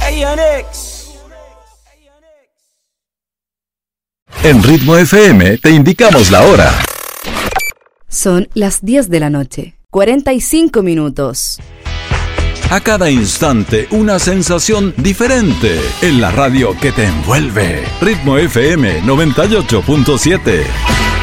En Ritmo FM te indicamos la hora. Son las 10 de la noche, 45 minutos. A cada instante una sensación diferente en la radio que te envuelve. Ritmo FM 98.7.